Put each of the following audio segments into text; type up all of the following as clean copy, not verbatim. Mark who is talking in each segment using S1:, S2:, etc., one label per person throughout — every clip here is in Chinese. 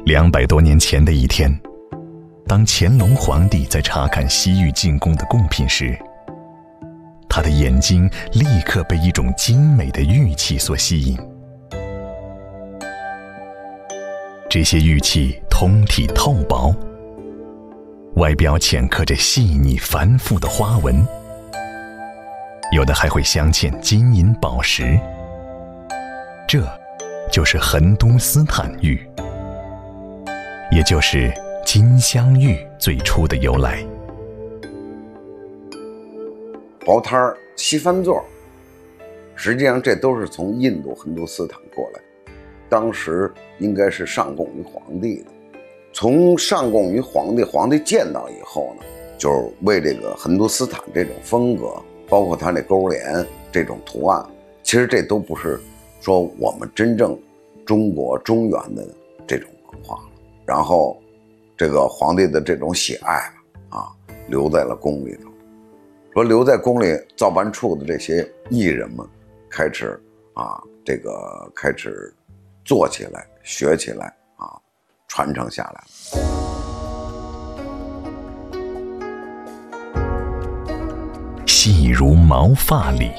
S1: 200多年前的一天，当乾隆皇帝在查看西域进贡的贡品时，他的眼睛立刻被一种精美的玉器所吸引。这些玉器通体透薄，外表浅刻着细腻繁复的花纹，有的还会镶嵌金银宝石。这就是横都斯坦玉，也就是金镶玉最初的由来。
S2: 薄摊儿、西番座，实际上这都是从印度横都斯坦过来，当时应该是上贡于皇帝的。从上贡于皇帝，皇帝见到以后呢，就是为这个横都斯坦这种风格，包括他那勾联这种图案，其实这都不是说我们真正中国中原的这种文化了。然后这个皇帝的这种喜爱留在了宫里头。说留在宫里造办处的这些艺人们开始开始做起来，学起来传承下来。
S1: 细如毛发里，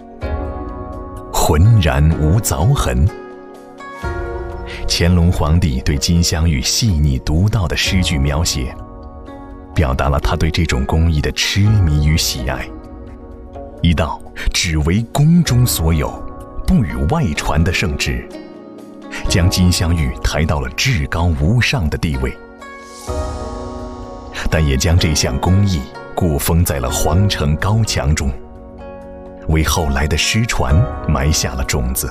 S1: 浑然无凿痕。乾隆皇帝对金镶玉细腻独到的诗句描写，表达了他对这种工艺的痴迷与喜爱，一道只为宫中所有，不与外传的圣旨，将金镶玉抬到了至高无上的地位，但也将这项工艺固封在了皇城高墙中，为后来的失传埋下了种子。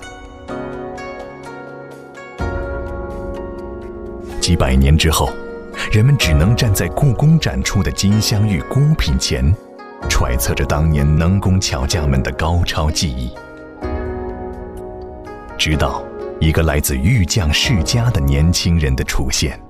S1: 几百年之后，人们只能站在故宫展出的金镶玉孤品前，揣测着当年能工巧匠们的高超技艺。直到一个来自玉匠世家的年轻人的出现，